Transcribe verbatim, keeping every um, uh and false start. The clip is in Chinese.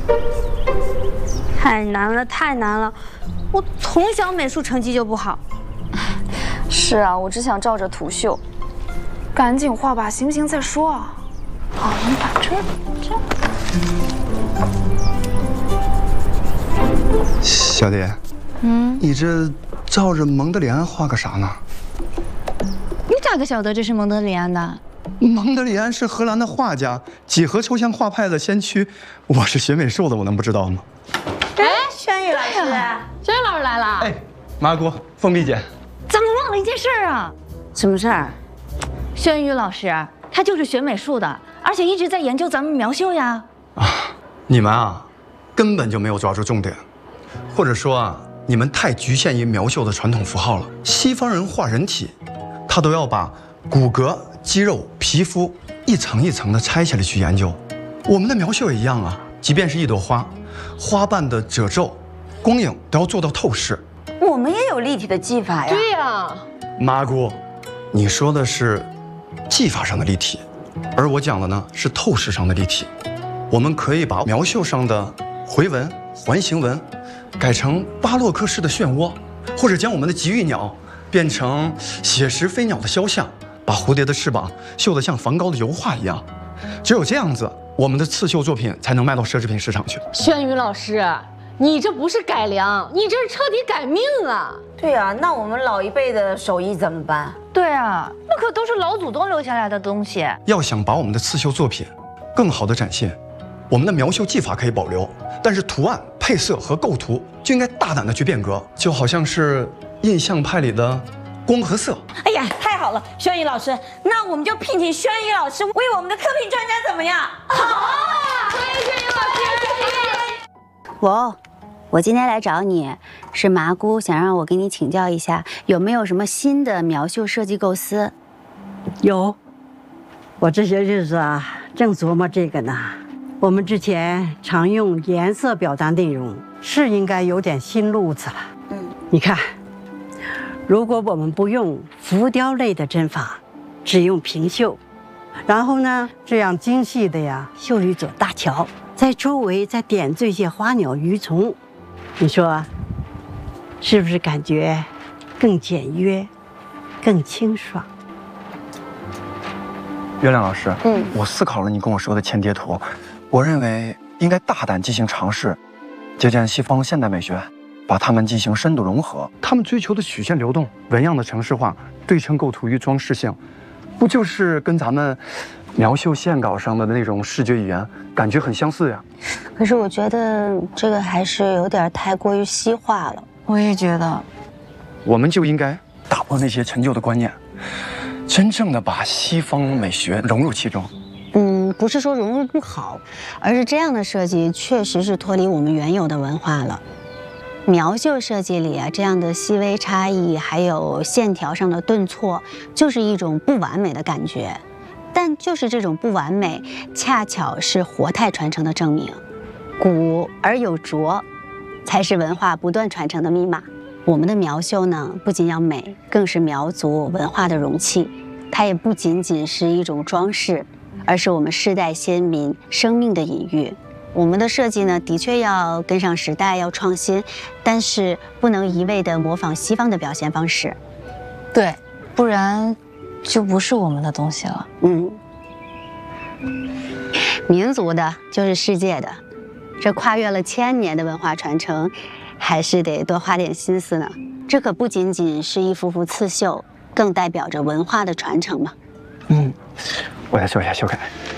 太难了，太难了！我从小美术成绩就不好。 是啊，我只想照着图绣。赶紧画吧，行不行再说啊？好，你把这这。 小姐，嗯，你这照着蒙德里安画个啥呢？ 你咋个晓得这是蒙德里安的？ 蒙德里安是荷兰的画家，几何抽象画派的先驱。我是学美术的，我能不知道吗？ 哎，轩宇老师， 轩宇老师来了。 哎，麻姑，凤碧姐， 咱们忘了一件事儿啊。 什么事儿？ 轩宇老师他就是学美术的，而且一直在研究咱们苗绣呀。 啊，你们啊，根本就没有抓住重点，或者说啊，你们太局限于苗绣的传统符号了。西方人画人体，他都要把骨骼、肌肉、皮肤一层一层的拆下来去研究。我们的苗绣也一样啊，即便是一朵花，花瓣的褶皱、光影都要做到透视。 我们也有立体的技法呀。 对呀， 麻姑，你说的是技法上的立体，而我讲的呢是透视上的立体。我们可以把苗绣上的回纹、环形纹改成巴洛克式的漩涡，或者将我们的极域鸟变成写实飞鸟的肖像，把蝴蝶的翅膀绣得像梵高的油画一样。只有这样子，我们的刺绣作品才能卖到奢侈品市场去。 轩宇老师，你这不是改良，你这是彻底改命啊！ 对啊，那我们老一辈的手艺怎么办？ 对啊，那可都是老祖宗留下来的东西。 要想把我们的刺绣作品更好的展现，我们的苗绣技法可以保留，但是图案、配色和构图就应该大胆的去变革，就好像是印象派里的光和色。 哎呀，太好了，轩宇老师，那我们就聘请轩宇老师为我们的特聘专家，怎么样？好啊！欢迎轩宇老师。 我，我今天来找你，是麻姑想让我给你请教一下，有没有什么新的苗绣设计构思？ 有，我这些日子啊，正琢磨这个呢。我们之前常用颜色表达内容，是应该有点新路子了。嗯，你看，如果我们不用浮雕类的针法，只用平绣，然后呢，这样精细的呀，绣一座大桥，在周围再点缀些花鸟鱼虫，你说，是不是感觉更简约、更清爽？ 月亮老师，嗯，我思考了你跟我说的千叠图，我认为应该大胆进行尝试，借鉴西方现代美学，把它们进行深度融合。他们追求的曲线流动、纹样的城市化、对称构图与装饰性，不就是跟咱们苗绣线稿上的那种视觉语言感觉很相似呀？ 可是我觉得这个还是有点太过于西化了。 我也觉得， 我们就应该打破那些陈旧的观念，真正的把西方美学融入其中。 嗯，不是说融入不好，而是这样的设计确实是脱离我们原有的文化了。苗绣设计里啊，这样的细微差异，还有线条上的顿挫，就是一种不完美的感觉。但就是这种不完美，恰巧是活态传承的证明。古而有拙，才是文化不断传承的密码。我们的苗绣呢，不仅要美，更是苗族文化的容器。它也不仅仅是一种装饰，而是我们世代先民生命的隐喻。我们的设计呢，的确要跟上时代，要创新，但是不能一味地模仿西方的表现方式。 对，不然就不是我们的东西了。 嗯，民族的就是世界的，这跨越了千年的文化传承，还是得多花点心思呢。这可不仅仅是一幅幅刺绣，更代表着文化的传承嘛。 嗯，我来做一下修改。